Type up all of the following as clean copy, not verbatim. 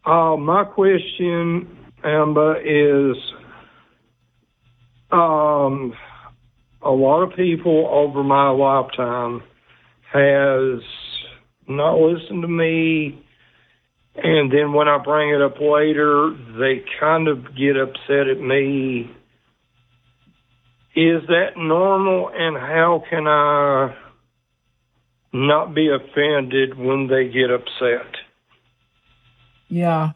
My question, Amber, is a lot of people over my lifetime has not listened to me, and then when I bring it up later, they kind of get upset at me. Is that normal, and how can I not be offended when they get upset? Yeah.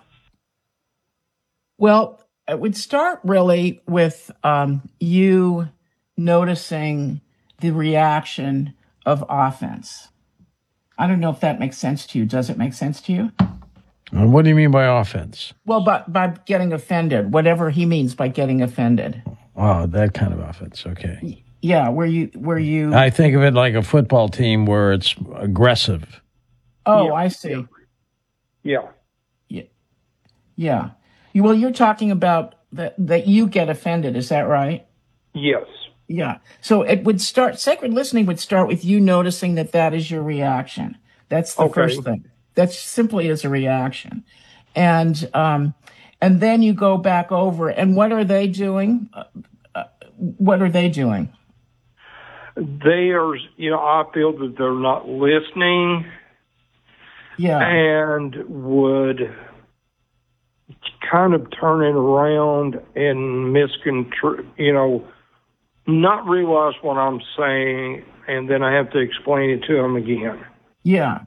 Well, it would start really with you noticing the reaction of offense. I don't know if that makes sense to you. Does it make sense to you? What do you mean by offense? Well, by getting offended, whatever he means by getting offended. Oh, that kind of offense. Okay. Yeah, where you. I think of it like a football team where it's aggressive. Oh, Yeah. I see. Yeah. Yeah. Well, you're talking about that you get offended. Is that right? Yes. Yeah. So it would start, sacred listening would start with you noticing that is your reaction. That's the first thing. That's simply as a reaction. And then you go back over, and what are they doing? What are they doing? They are, I feel that they're not listening. Yeah. And would kind of turn it around and not realize what I'm saying, and then I have to explain it to them again. Yeah.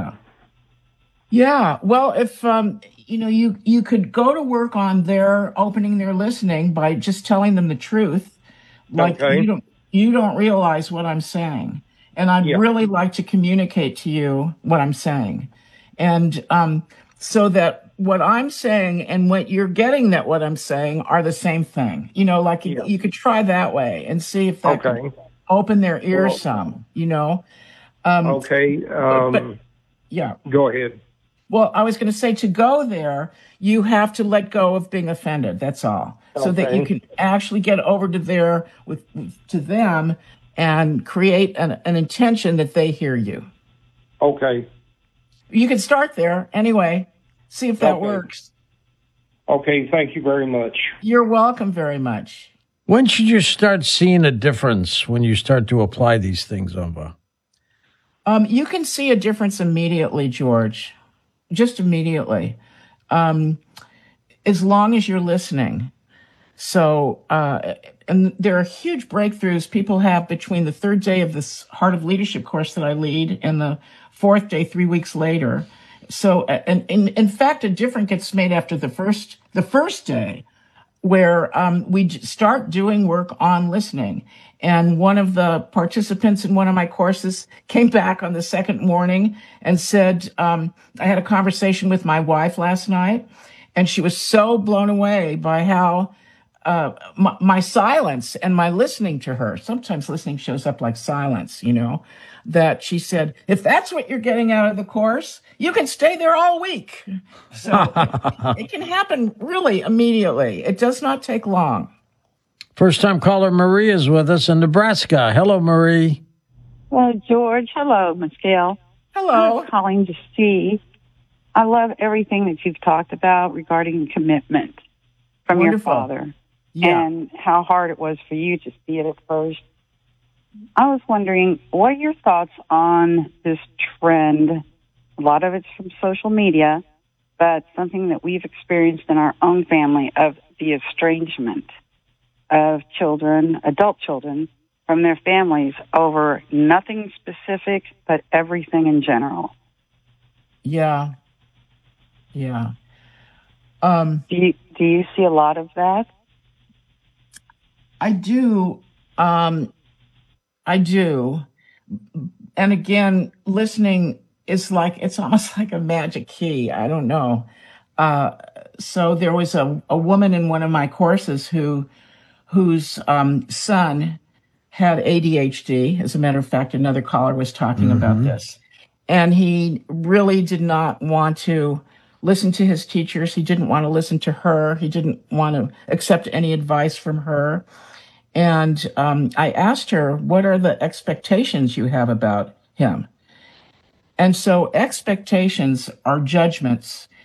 Well, if you could go to work on their opening their listening by just telling them the truth, like you don't realize what I'm saying, and I'd really like to communicate to you what I'm saying, and so that what I'm saying and what you're getting that what I'm saying are the same thing. You could try that way and see if that can open their ears some. Okay. Yeah. Go ahead. Well, I was going to say, to go there, you have to let go of being offended. That's all. So that you can actually get over to them and create an intention that they hear you. Okay. You can start there anyway. See if that works. Okay. Thank you very much. You're welcome very much. When should you start seeing a difference when you start to apply these things, Amba? You can see a difference immediately, George. Just immediately. As long as you're listening. So, and there are huge breakthroughs people have between the third day of this Heart of Leadership course that I lead and the fourth day, 3 weeks later. So, and in fact, a difference gets made after the first day, where we start doing work on listening. And one of the participants in one of my courses came back on the second morning and said, I had a conversation with my wife last night, and she was so blown away by how my silence and my listening to her, sometimes listening shows up like silence, that she said, if that's what you're getting out of the course, you can stay there all week. So it can happen really immediately. It does not take long. First-time caller Marie is with us in Nebraska. Hello, Marie. Well, George. Hello, Miss Gail. Hello. I was calling to see. I love everything that you've talked about regarding commitment from your father and how hard it was for you to see it at first. I was wondering, what are your thoughts on this trend? A lot of it's from social media, but something that we've experienced in our own family of the estrangement of children, adult children, from their families over nothing specific, but everything in general. Yeah. Do you see a lot of that? I do. I do. And again, listening is it's almost like a magic key. I don't know. So there was a woman in one of my courses whose son had ADHD. As a matter of fact, another caller was talking about this. And he really did not want to listen to his teachers. He didn't want to listen to her. He didn't want to accept any advice from her. And I asked her, what are the expectations you have about him? And so expectations are judgments.